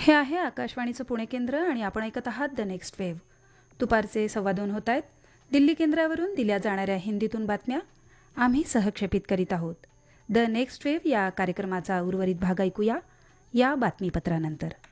हे आहे आकाशवाणीचं पुणे केंद्र आणि आपण ऐकत आहात द नेक्स्ट वेव्ह. दुपारचे 2:15 होत आहेत. दिल्ली केंद्रावरून दिल्या जाणाऱ्या हिंदीतून बातम्या आम्ही सहक्षेपित करीत आहोत. द नेक्स्ट वेव्ह या कार्यक्रमाचा उर्वरित भाग ऐकूया या बातमीपत्रानंतर.